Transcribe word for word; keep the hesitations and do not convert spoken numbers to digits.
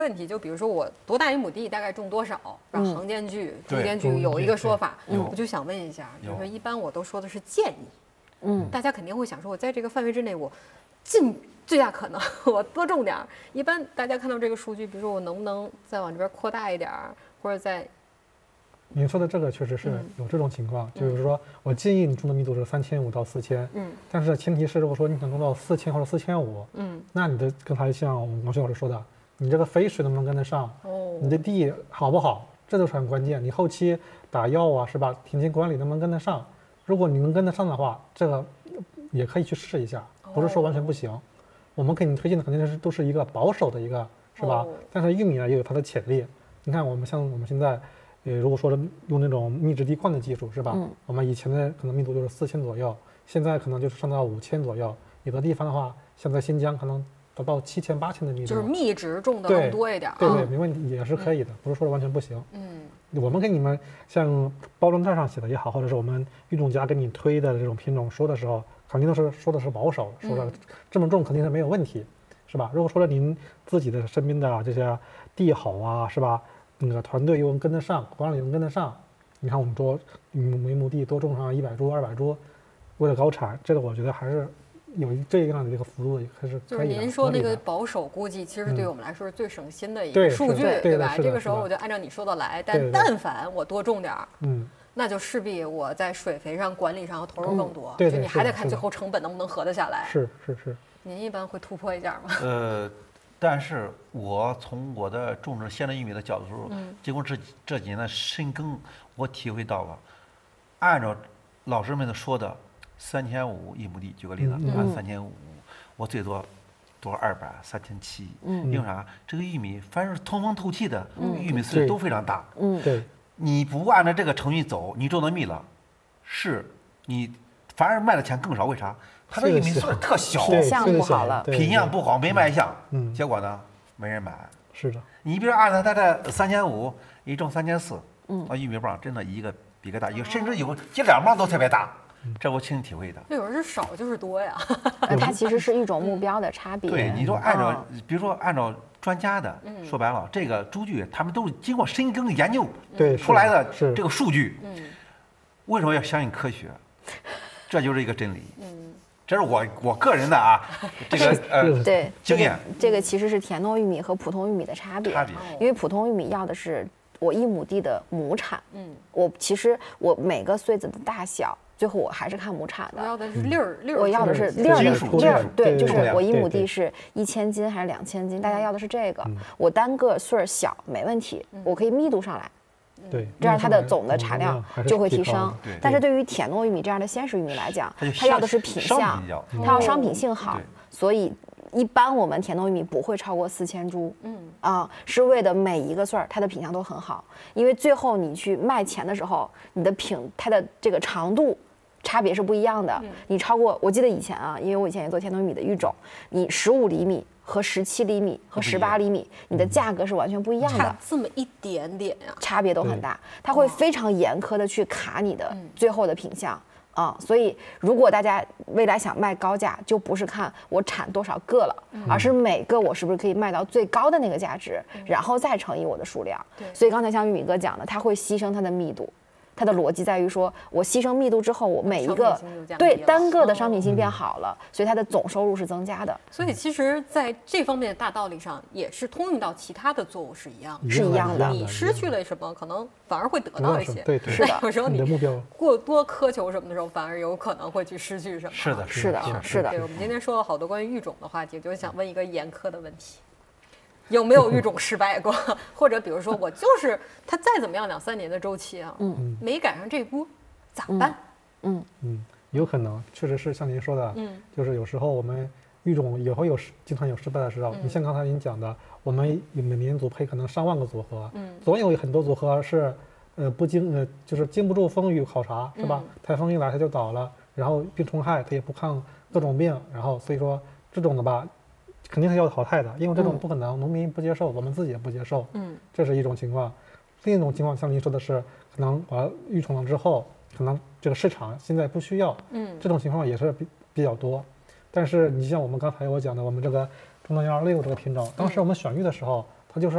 问题，就比如说我多大一亩地，大概种多少？然后行间距、中对间距有一个说法。 有我就想问一下，就是说有一般我都说的是建议， 嗯， 大家肯定会想说，我在这个范围之内，我尽最大可能，我多种点儿。一般大家看到这个数据，比如说我能不能再往这边扩大一点儿，或者再…… 您说的这个确实是有这种情况，嗯、就是说我建议你种的密度是三千五到四千，嗯，但是前提是如果说你想种到四千或者四千五，嗯，那你的刚才像王旭老师说的。你这个肥水能不能跟得上？哦，你的地好不好？这都是很关键。你后期打药啊，是吧？田间管理能不能跟得上？如果你能跟得上的话，这个也可以去试一下，不是说完全不行。哦、我们给你推荐的肯定是都是一个保守的一个，是吧？哦、但是玉米呢也有它的潜力。你看我们像我们现在，呃，如果说用那种密植地灌的技术，是吧？嗯、我们以前的可能密度就是四千左右，现在可能就是上到五千左右。有的地方的话，像在新疆可能。达到七千八千的密度， 就是密植种的更多一点， 对 对, 对，没问题，也是可以的，不是说的完全不行。嗯，我们给你们像包装袋上写的也好，或者是我们育种家给你推的这种品种说的时候，肯定都是说的是保守，说的这么种肯定是没有问题，是吧？如果说了您自己的身边的这些地好啊，是吧？那个团队又能跟得上，管理又能跟得上，你看我们说每亩地多种上一百株、二百株，为了高产，这个我觉得还是。有这样的这个幅度还是就是您说那个保守估计，其实对我们来说是最省心的一个数据，对吧？这个时候我就按照你说的来，但但凡我多种点儿，嗯，那就势必我在水肥上、管理上要投入更多，就你还得看最后成本能不能合得下来。 是是是。 您一般会突破一下吗？ 呃，但是我从我的种植鲜的玉米的角度，嗯，经过这这几年的深耕，我体会到了，按照老师们说的。三千五一亩地，举个例子，按三千五，我最多多二百、三千七。嗯，因为啥？这个玉米凡是通风透气的，玉米穗都非常大。 嗯，对。 你不按照这个程序走，你种的蜜了，是你反而卖的钱更少。为啥？它这玉米穗特小， 品相不好了， 品相不好，没卖相。嗯，结果呢，没人买。 是的。 你比如按照它这三千五，一种三千四，嗯，啊，玉米棒真的一个比个大，有甚至有这两棒都特别大。这我亲身体会的。 那有人是少就是多呀。 它其实是一种目标的差别。 对，你说按照，比如说按照专家的，说白了，这个株据他们都是经过深耕研究出来的这个数据。嗯。为什么要相信科学？这就是一个真理。嗯。这是我我个人的啊，这个呃对经验。 这个其实是田糯玉米和普通玉米的差别。 差别。 因为普通玉米要的是。我一亩地的亩产，嗯，我其实我每个穗子的大小，最后我还是看亩产的。 我要的是粒儿粒儿， 我要的是粒儿的粒儿，对，就是我一亩地对是一千斤还是两千斤，大家要的是这个。我单个穗儿小没问题，我可以密度上来， 对， 这样它的总的产量就会提升。但是对于铁糯玉米这样的鲜食玉米来讲，它要的是品相，它要商品性好，所以。一般我们田糯玉米不会超过四千株，嗯啊，是为的每一个穗儿它的品相都很好，因为最后你去卖钱的时候，你的品它的这个长度差别是不一样的。嗯、你超过，我记得以前啊，因为我以前也做田糯玉米的育种，你十五厘米和十七厘米和十八厘米，你的价格是完全不一样的， 差这么一点点呀、啊， 差别都很大，它会非常严苛的去卡你的最后的品相。啊、嗯，所以如果大家未来想卖高价，就不是看我产多少个了，嗯、而是每个我是不是可以卖到最高的那个价值，嗯、然后再乘以我的数量。所以刚才像玉米哥讲的，它会牺牲它的密度，它的逻辑在于说我牺牲密度之后，我每一个对单个的商品性变好了，嗯、所以它的总收入是增加的。 所以其实在这方面的大道理上，也是通用到其他的作物是一样的， 是一样的。 你失去了什么，可能反而会得到一些。 对对， 是的。 有时候你的目标过多苛求什么的时候，反而有可能会去失去什么。 是的， 是的，是的。 对，我们今天说了好多关于育种的话题，就想问一个严苛的问题。有没有育种失败过？或者比如说我就是它再怎么样两三年的周期啊，嗯，没赶上这波，咋办？ 嗯嗯，有可能确实是像您说的，嗯，就是有时候我们育种也会有经常有失败的时候。你像刚才您讲的，我们每年组配可能上万个组合，嗯，总有很多组合是，呃，不经呃就是经不住风雨考察，是吧？台风一来它就倒了，然后病虫害它也不抗各种病，然后所以说这种的吧。肯定是要淘汰的，因为这种不可能，农民不接受，我们自己也不接受。嗯，这是一种情况。另一种情况，像您说的是，可能我育种了之后，可能这个市场现在不需要。嗯，这种情况也是比比较多。但是你像我们刚才我讲的，我们这个中东幺二六这个品种，当时我们选育的时候，